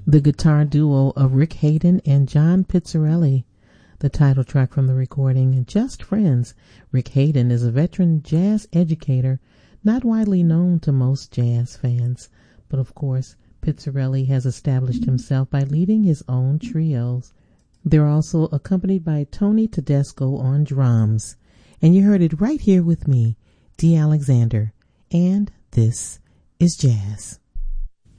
the guitar duo of Rick Hayden and John Pizzarelli, the title track from the recording Just Friends. Rick Hayden is a veteran jazz educator, not widely known to most jazz fans, but of course Pizzarelli has established himself by leading his own trios. They're also accompanied by Tony Tedesco on drums. And you heard it right here with me, Dee Alexander, and this is Jazz.